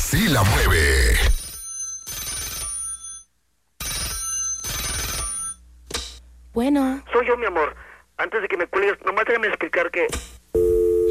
así la mueve. Bueno. Soy yo, mi amor. Antes de que me cuelgues, nomás déjame explicar que